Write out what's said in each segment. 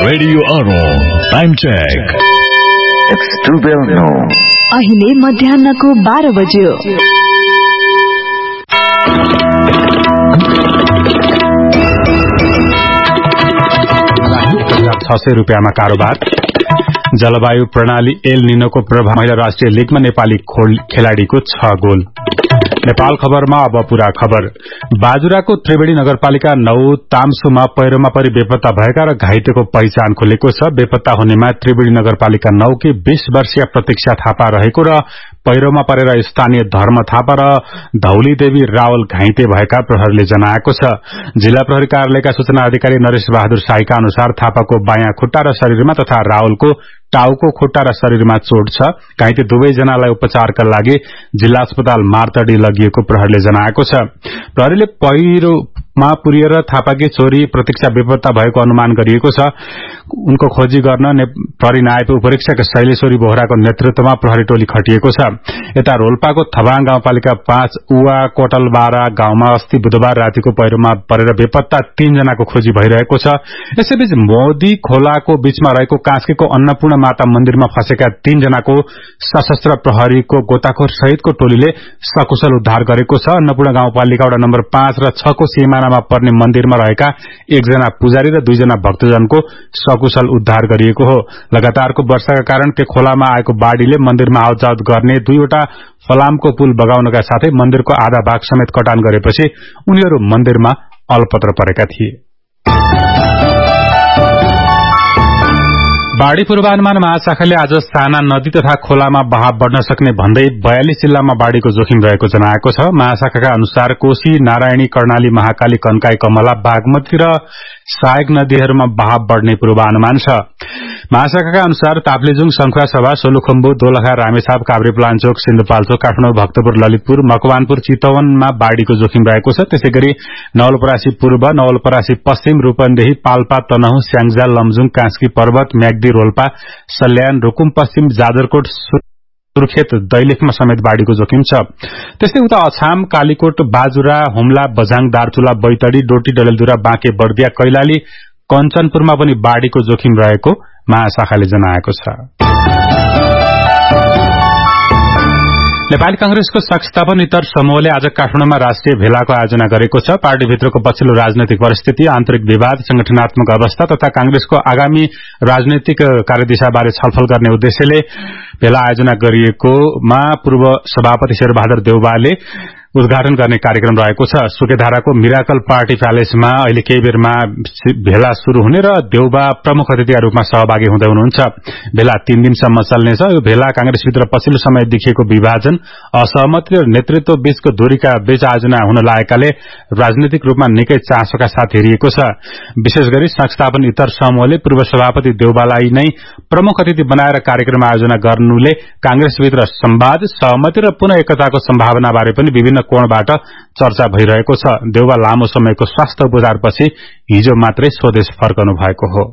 Radio Aro. Time check. It's 12 noon. अहिले मध्याह्नको 12 बज्यो। 600 रुपियाँमा कारोबार। जलवायु प्रणाली एल निनोको प्रभाव महिला राष्ट्रिय लीगमा नेपाली खेलाडीको 6 गोल। नेपाल खबरमा अब पूरा खबर। बाजुराको त्रिवेणी नगरपालिका 9 तामसुमा पहिरोमा परि बेपत्ता भएका र घाइतेको पहिचान खुलेको छ। बेपत्ता हुनेमा त्रिवेणी नगरपालिका 9 की 20 वर्षीय प्रतीक्षा थापा रहेको र पहिरोमा परेर स्थानीय धर्म थापा र धौली देवी रावल घाइते भएका प्रहरीले जनाएको छ। जिल्ला प्रहरी कार्यालयका सूचना अधिकारी नरेश बहादुर शाहीका अनुसार थापाको बायाँ खुट्टा र शरीरमा तथा रावलको टाउको खुट्टा र शरीरमा चोट छ। घाइते दुवैजनालाई उपचारका लागि जिल्ला अस्पताल मार्तडी लगिएको प्रहरीले जनाएको छ। प्रहरीले पहिरोमा पुरिएर थापाकी छोरी प्रतीक्षा बेपत्ता भएको अनुमान गरिएको छ। उनको खोजी गर्न प्रहरी नायब उपरीक्षक शैलेश्वरी बोहराको नेतृत्वमा प्रहरी टोली खटिएको छ। यता रोल्पाको थबाङ गाउँपालिका 5 उवा कोटलबारा गाउँमा अस्ति बुधबार रातिको पहिरोमा परेर बेपत्ता 3 जनाको खोजी भइरहेको छ। यसैबीच मोदी खोलाको बीचमा रहेको कास्कीको अन्नपूर्ण माता मन्दिरमा फँसेका 3 जनाको सशस्त्र प्रहरीको गोताखोर सहितको टोलीले सकुशल उद्धार गरेको छ। अन्नपूर्ण गाउँपालिका वडा नम्बर 5 र 6 को सीमानामा पर्ने मन्दिरमा रहेका 1 जना पुजारी र 2 जना भक्तजनको सकुशल उद्धार गरिएको हो। लगातारको वर्षाका कारण त्यो खोलामा आएको बाढ़ीले मन्दिरमा आवतजावत गर्ने 2वटा फलामको पुल बगाउनका साथै मन्दिरको आधा भाग समेत कटान गरेपछि उनीहरू मन्दिरमा अलपत्र परेका थिए। बाढ़ी पूर्वानुमान महाशाखाले आज साना नदी तथा खोलामा बहाव बढ़न सक्ने भन्दै 42 जिल्लामा बाढ़ीको जोखिम रहेको जनाएको छ। महाशाखाका अनुसार कोशी, नारायणी, कर्णाली, महाकाली, कन्काई, कमला, बागमती र सहायक नदीहरूमा बहाव बढ़ने पूर्वानुमान छ। महाशाखाका अनुसार ताप्लेजुङ, शंखुवासभा, सोलुखुम्बु, दोलखा, रामेछाप, काभ्रेपलाञ्चोक, सिन्धुपाल्चोक, काठमाडौँ, भक्तपुर, ललितपुर, मकवानपुर, चितवनमा बाढ़ीको जोखिम रहेको छ। त्यसैगरी नवलपरासी पूर्व, नवलपरासी पश्चिम, रूपन्देही, पाल्पा, तनहुँ, स्याङ्जा, लमजुङ, कास्की पर्वत, म्याग्दी, रोल्पा, सल्यान, रुकुम पश्चिम, जाजरकोट, सुर्खेत, दैलेखमा समेत बाढ़ीको जोखिम छ। त्यस्तै उता अछाम, कालीकोट, बाजुरा, हुम्ला, बझाङ, दार्चुला, बैतडी, डोटी, डडेलधुरा, बाँके, बर्दिया, कैलाली, कञ्चनपुरमा पनि बाढ़ीको जोखिम रहेको महाशाखाले जनाएको छ। नेपाली कांग्रेसको संस्थापन इतर समूहले आज काठमाडौँमा राष्ट्रिय भेलाको आयोजना गरेको छ। पार्टीभित्रको पछिल्लो राजनैतिक परिस्थिति, आन्तरिक विवाद, संगठनात्मक अवस्था तथा कांग्रेसको आगामी राजनैतिक कार्यदिशाबारे छलफल गर्ने उद्देश्यले भेला आयोजना गरिएकोमा पूर्व सभापति शेरबहादुर देउवाले उद्घाटन गर्ने कार्यक्रम रहेको छ। सुकेधाराको मिराकल पार्टी प्यालेसमा अहिले केही बेरमा भेला शुरू हुने र देउबा प्रमुख अतिथिका रूपमा सहभागी हुँदै हुनुहुन्छ। भेला 3 दिनसम्म चल्नेछ। यो भेला कांग्रेसभित्र पछिल्लो समय देखिएको विभाजन, असहमति र नेतृत्व बीचको दूरीका बीच आयोजना हुन लागेकाले राजनीतिक रूपमा निकै चासोका साथ हेरिएको छ। विशेष गरी संस्थापन इतर समूहले पूर्व सभापति देउबालाई नै प्रमुख अतिथि बनाएर कार्यक्रम आयोजना गर्नुले कांग्रेसभित्र संवाद, सहमति र पुनः एकताको सम्भावनाबारे पनि विभिन्न कोणबाट चर्चा भइरहेको छ। देउबा लामो समयको स्वास्थ्य उपचारपछि हिजो मात्रै स्वदेश फर्कनु भएको हो।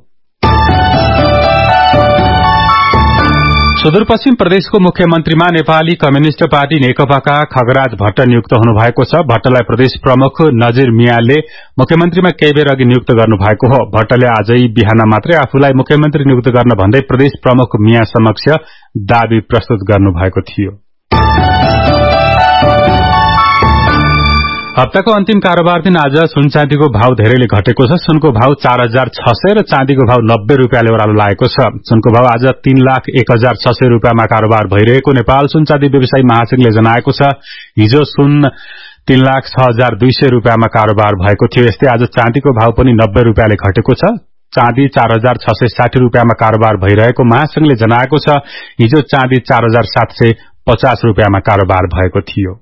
सुदूरपश्चिम प्रदेशको मुख्यमन्त्रीमा नेपाली कम्युनिष्ट पार्टी नेकपाका खगराज भट्ट नियुक्त हुनुभएको छ। भट्टलाई प्रदेश प्रमुख नजिर मियाले मुख्यमन्त्रीमा केही बेर अघि नियुक्त गर्नुभएको हो। भट्टले आजै बिहान मात्रै आफूलाई मुख्यमन्त्री नियुक्त गर्न भन्दै प्रदेश प्रमुख मिया समक्ष दाबी प्रस्तुत गर्नुभएको थियो। हप्ताको अन्तिम कारोबार दिन आज सुन चाँदीको भाव धेरैले घटेको छ। सुनको भाव 4,600 र चाँदीको भाव 90 रुपियाँले ओह्रालो लागेको छ। सुनको भाव आज 3,01,600 रुपियाँमा कारोबार भइरहेको नेपाल सुन चाँदी व्यवसायी महासंघले जनाएको छ। हिजो सुन 3,06,200 रुपियाँमा कारोबार भएको थियो। यस्तै आज चाँदीको भाव पनि 90 रुपियाँले घटेको छ। चाँदी 4,660 रुपियाँमा कारोबार भइरहेको महासंघले जनाएको छ। हिजो चाँदी 4,750 रुपियाँमा कारोबार भएको थियो।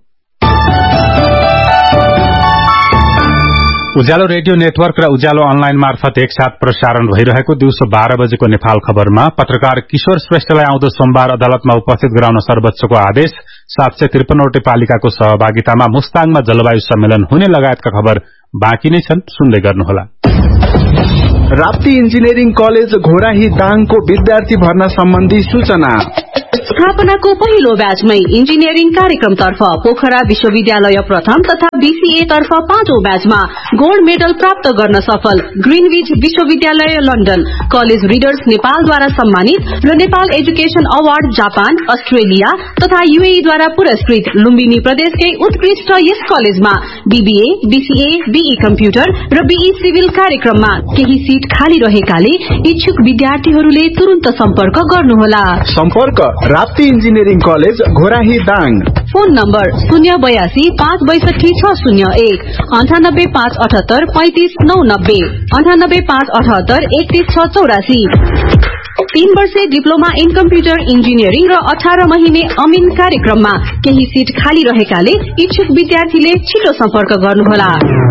उज्यालो रेडियो नेटवर्क र उज्यालो अनलाइन मार्फत एकसाथ प्रसारण भइरहेको दिउँसो 12 बजेको नेपाल खबरमा पत्रकार किशोर श्रेष्ठलाई आउँदो सोमबार अदालतमा उपस्थित गराउन सर्वोच्चको आदेश, 753वटै पालिकाको सहभागितामा मुस्ताङमा जलवायु सम्मेलन हुने लगायतका खबर बाँकी नै छन्, सुन्दै गर्नुहोला। राप्ती इन्जिनियरिङ कलेज घोराही दाङको विद्यार्थी भर्ना सम्बन्धी सूचना। स्थापनाको पहिलो ब्याचमै इन्जिनियरिङ कार्यक्रमतर्फ पोखरा विश्वविद्यालय प्रथम तथा बीसीए तर्फ 5औं ब्याचमा गोल्ड मेडल प्राप्त गर्न सफल ग्रीनविच विश्वविद्यालय लन्डन कलेज रिडर्स नेपालद्वारा सम्मानित र Nepal education award Japan Australia तथा यूएईद्वारा पुरस्कृत लुम्बिनी प्रदेशकै उत्कृष्ट यस कलेजमा बीबीए बीसीए बीई कम्प्युटर र बीई सिभिल कार्यक्रममा केही सीट खाली रहेकाले इच्छुक विद्यार्थीहरूले तुरुन्त सम्पर्क गर्नुहोला। सम्पर्क Rapti engineering college Ghorahi Dang. Phone number 082 562 601 98 578 35 990 98 578 31 684। 3 वर्षे डिप्लोमा इन कम्प्युटर इन्जिनियरिङ र 18 महिने अमिन कार्यक्रममा केही सीट खाली रहेकाले इच्छुक विद्यार्थीले छिटो सम्पर्क गर्नुहोला।